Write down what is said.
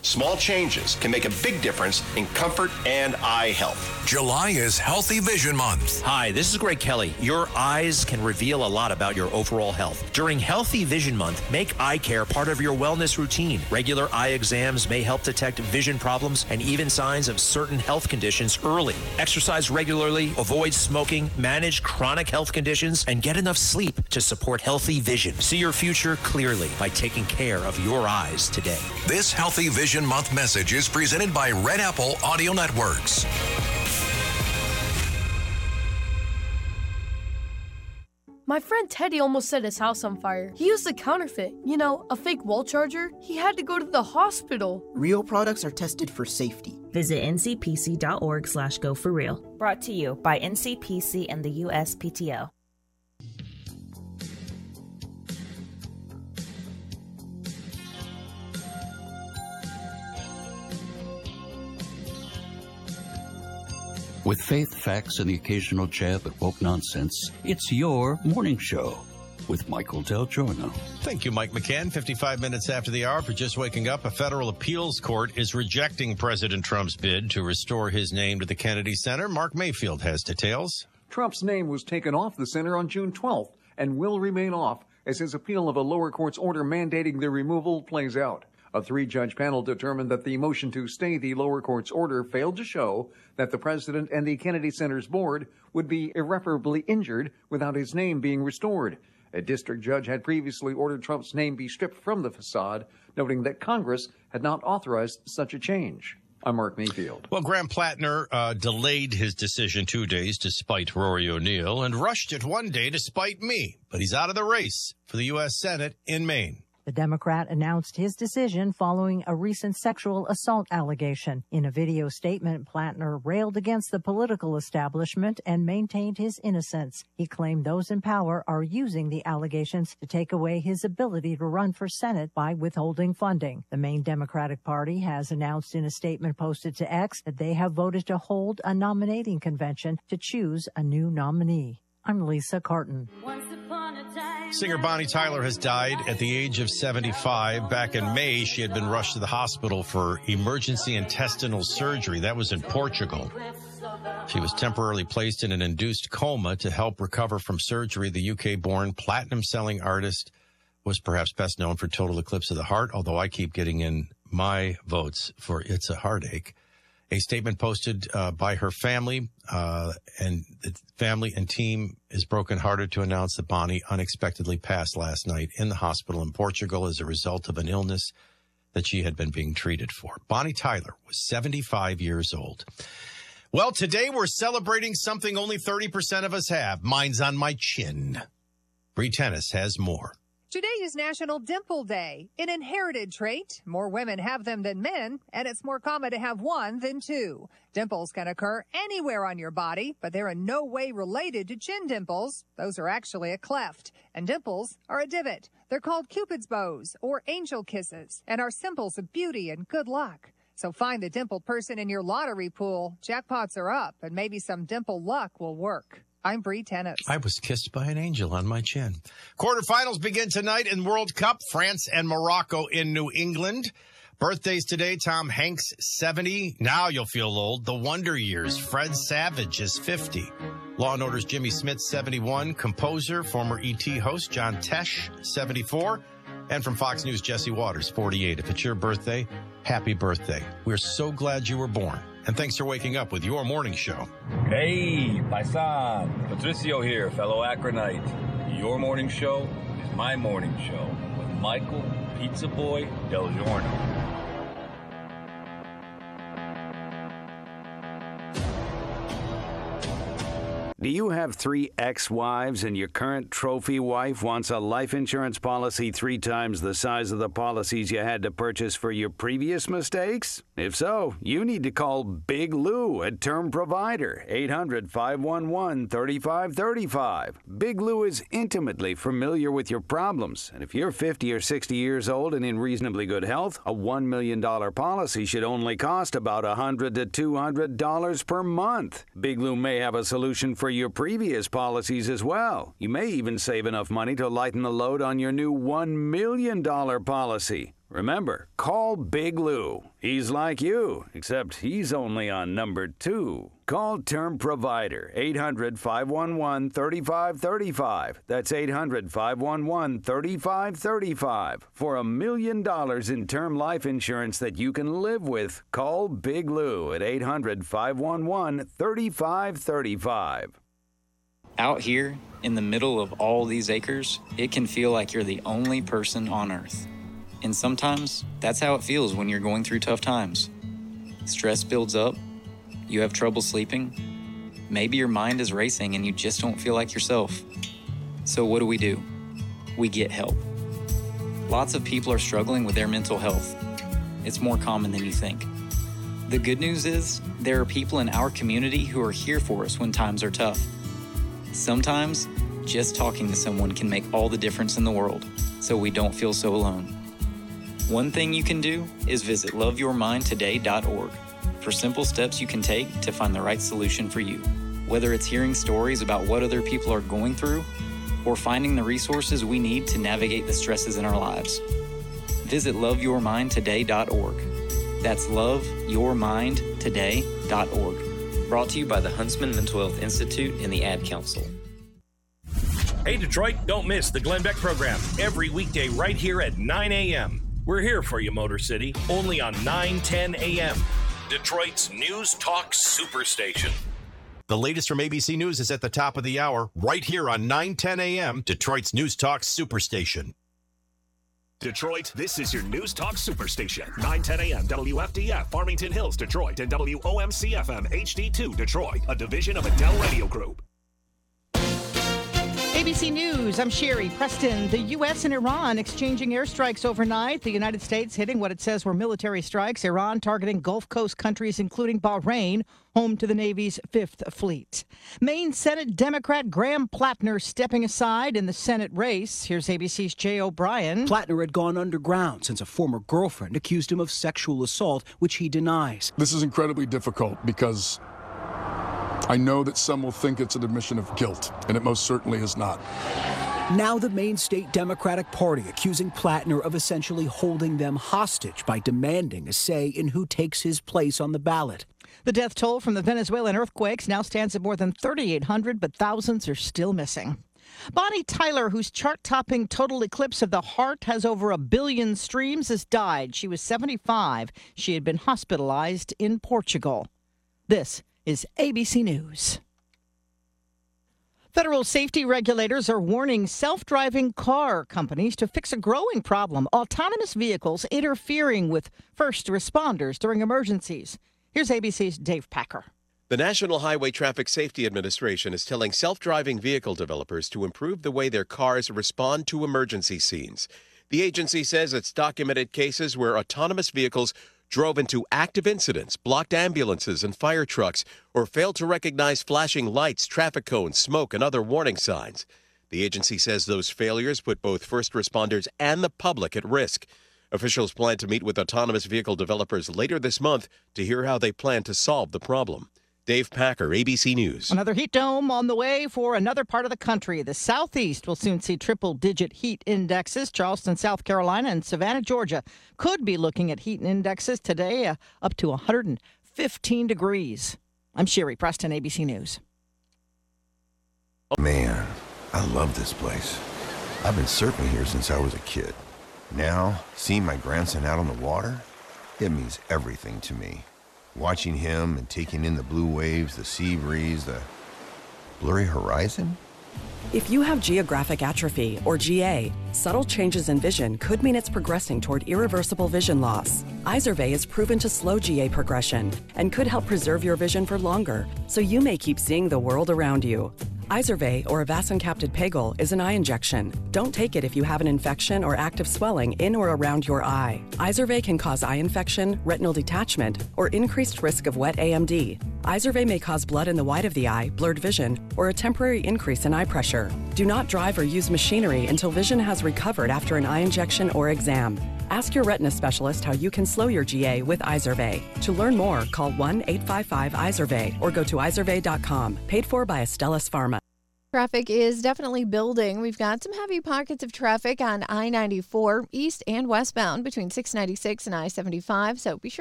Small changes can make a big difference in comfort and eye health. July is Healthy Vision Month. Hi, this is Greg Kelly. Your eyes can reveal a lot about your overall health. During Healthy Vision Month, make eye care part of your wellness routine. Regular eye exams may help detect vision problems and even signs of certain health conditions early. Exercise regularly, avoid smoking, manage chronic health conditions, and get enough sleep to support healthy vision. See your future clearly by taking care of your eyes today. This Healthy Vision Month message is presented by Red Apple Audio Networks. My friend Teddy almost set his house on fire. He used a counterfeit, a fake wall charger. He had to go to the hospital. Real products are tested for safety. Visit ncpc.org/go4real. Brought to you by NCPC and the USPTO. With faith, facts, and the occasional jab at woke nonsense, it's your morning show with Michael Del Giorno. Thank you, Mike McCann. 55 minutes after the hour for Just Waking Up, a federal appeals court is rejecting President Trump's bid to restore his name to the Kennedy Center. Mark Mayfield has details. Trump's name was taken off the center on June 12th and will remain off as his appeal of a lower court's order mandating the removal plays out. A three-judge panel determined that the motion to stay the lower court's order failed to show that the president and the Kennedy Center's board would be irreparably injured without his name being restored. A district judge had previously ordered Trump's name be stripped from the facade, noting that Congress had not authorized such a change. I'm Mark Mayfield. Well, Graham Plattner delayed his decision 2 days to spite Rory O'Neill and rushed it 1 day to spite me. But he's out of the race for the U.S. Senate in Maine. The Democrat announced his decision following a recent sexual assault allegation. In a video statement, Plattner railed against the political establishment and maintained his innocence. He claimed those in power are using the allegations to take away his ability to run for Senate by withholding funding. The Maine Democratic Party has announced in a statement posted to X that they have voted to hold a nominating convention to choose a new nominee. I'm Lisa Carton. Singer Bonnie Tyler has died at the age of 75. Back in May, she had been rushed to the hospital for emergency intestinal surgery. That was in Portugal. She was temporarily placed in an induced coma to help recover from surgery. The UK-born platinum-selling artist was perhaps best known for Total Eclipse of the Heart, although I keep getting in my votes for It's a Heartache. A statement posted by her family, and the family and team is brokenhearted to announce that Bonnie unexpectedly passed last night in the hospital in Portugal as a result of an illness that she had been being treated for. Bonnie Tyler was 75 years old. Well, today we're celebrating something only 30% of us have. Mine's on my chin. Bree Tennis has more. Today is National Dimple Day, an inherited trait. More women have them than men, and it's more common to have one than two. Dimples can occur anywhere on your body, but they're in no way related to chin dimples. Those are actually a cleft, and dimples are a divot. They're called Cupid's bows or angel kisses and are symbols of beauty and good luck. So find the dimpled person in your lottery pool. Jackpots are up, and maybe some dimple luck will work. I'm Bree Tennis. I was kissed by an angel on my chin. Quarterfinals begin tonight in World Cup. France and Morocco in New England. Birthdays today, Tom Hanks, 70. Now you'll feel old. The Wonder Years. Fred Savage is 50. Law & Order's Jimmy Smith, 71. Composer, former E.T. host John Tesh, 74. And from Fox News, Jesse Waters, 48. If it's your birthday, happy birthday. We're so glad you were born. And thanks for waking up with your morning show. Hey, Paisan. Patricio here, fellow Akronite. Your morning show is my morning show with Michael Pizza Boy Del Giorno. Do you have 3 ex-wives and your current trophy wife wants a life insurance policy 3 times the size of the policies you had to purchase for your previous mistakes? If so, you need to call Big Lou at Term Provider, 800-511-3535. Big Lou is intimately familiar with your problems, and if you're 50 or 60 years old and in reasonably good health, a $1 million policy should only cost about $100 to $200 per month. Big Lou may have a solution for your previous policies as well. You may even save enough money to lighten the load on your new $1 million policy. Remember, call Big Lou. He's like you, except he's only on number 2. Call Term Provider, 800-511-3535. That's 800-511-3535. For $1 million in term life insurance that you can live with, call Big Lou at 800-511-3535. Out here, in the middle of all these acres, it can feel like you're the only person on Earth. And sometimes, that's how it feels when you're going through tough times. Stress builds up, you have trouble sleeping, maybe your mind is racing and you just don't feel like yourself. So what do? We get help. Lots of people are struggling with their mental health. It's more common than you think. The good news is, there are people in our community who are here for us when times are tough. Sometimes, just talking to someone can make all the difference in the world, so we don't feel so alone. One thing you can do is visit loveyourmindtoday.org for simple steps you can take to find the right solution for you. Whether it's hearing stories about what other people are going through or finding the resources we need to navigate the stresses in our lives. Visit loveyourmindtoday.org. That's loveyourmindtoday.org. Brought to you by the Huntsman Mental Health Institute and the Ad Council. Hey, Detroit, don't miss the Glenn Beck program every weekday right here at 9 a.m. We're here for you, Motor City, only on 9:10 a.m. Detroit's News Talk Superstation. The latest from ABC News is at the top of the hour, right here on 9:10 a.m., Detroit's News Talk Superstation. Detroit, this is your News Talk Superstation. 9:10 a.m. WFDF, Farmington Hills, Detroit, and WOMC-FM HD2, Detroit, a division of Adele Radio Group. ABC News, I'm Sherry Preston. The U.S. and Iran exchanging airstrikes overnight. The United States hitting what it says were military strikes. Iran targeting Gulf Coast countries, including Bahrain, home to the Navy's 5th Fleet. Maine Senate Democrat Graham Plattner stepping aside in the Senate race. Here's ABC's Jay O'Brien. Plattner had gone underground since a former girlfriend accused him of sexual assault, which he denies. This is incredibly difficult because I know that some will think it's an admission of guilt, and it most certainly is not. Now the Maine State Democratic Party accusing Plattner of essentially holding them hostage by demanding a say in who takes his place on the ballot. The death toll from the Venezuelan earthquakes now stands at more than 3,800, but thousands are still missing. Bonnie Tyler, whose chart-topping Total Eclipse of the Heart has over 1 billion streams, has died. She was 75. She had been hospitalized in Portugal. This is ABC News. Federal safety regulators are warning self-driving car companies to fix a growing problem: autonomous vehicles interfering with first responders during emergencies. Here's ABC's Dave Packer. The National Highway Traffic Safety Administration is telling self-driving vehicle developers to improve the way their cars respond to emergency scenes. The agency says it's documented cases where autonomous vehicles drove into active incidents, blocked ambulances and fire trucks, or failed to recognize flashing lights, traffic cones, smoke, and other warning signs. The agency says those failures put both first responders and the public at risk. Officials plan to meet with autonomous vehicle developers later this month to hear how they plan to solve the problem. Dave Packer, ABC News. Another heat dome on the way for another part of the country. The Southeast will soon see triple-digit heat indexes. Charleston, South Carolina, and Savannah, Georgia could be looking at heat indexes today up to 115 degrees. I'm Sherry Preston, ABC News. Man, I love this place. I've been surfing here since I was a kid. Now, seeing my grandson out on the water, it means everything to me. Watching him and taking in the blue waves, the sea breeze, the blurry horizon. If you have geographic atrophy, or GA, subtle changes in vision could mean it's progressing toward irreversible vision loss. Izervay is proven to slow GA progression and could help preserve your vision for longer, so you may keep seeing the world around you. Izervay, or avacincaptad pegol, is an eye injection. Don't take it if you have an infection or active swelling in or around your eye. Izervay can cause eye infection, retinal detachment, or increased risk of wet AMD. Izervay may cause blood in the white of the eye, blurred vision, or a temporary increase in eye pressure. Do not drive or use machinery until vision has recovered after an eye injection or exam. Ask your retina specialist how you can slow your GA with Izervay. To learn more, call 1-855-IZERVAY or go to izervay.com. Paid for by Astellas Pharma. Traffic is definitely building. We've got some heavy pockets of traffic on I-94 east and westbound between 696 and I-75, so be sure